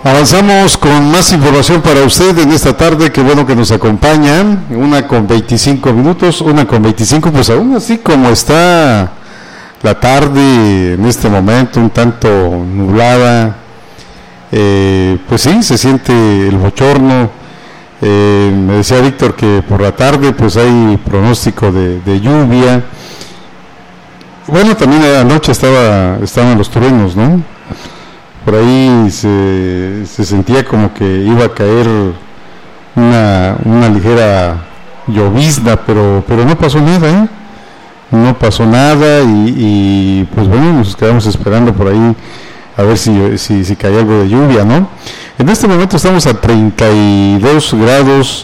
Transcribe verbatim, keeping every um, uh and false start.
Avanzamos con más información para usted en esta tarde, qué bueno que nos acompañan, una con veinticinco minutos, una con veinticinco, pues aún así como está la tarde en este momento, un tanto nublada, eh, pues sí, se siente el bochorno, eh, me decía Víctor que por la tarde pues hay pronóstico de, de lluvia, bueno, también anoche estaba, estaban los truenos, ¿no? Por ahí se, se sentía como que iba a caer una, una ligera llovizna, pero, pero no pasó nada, ¿eh? No pasó nada y, y pues bueno, nos quedamos esperando por ahí a ver si, si, si cae algo de lluvia, ¿no? En este momento estamos a treinta y dos grados